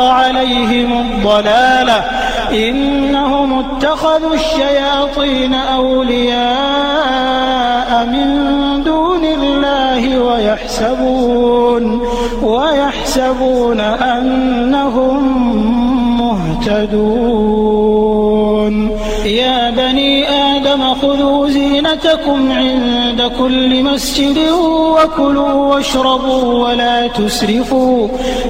عليهم الضلالة إنهم اتخذوا الشياطين أولياء من دون الله ويحسبون أنهم مهتدون يا بني آدم خذوا زينتكم عند كل مسجد وكلوا واشربوا ولا تسرفوا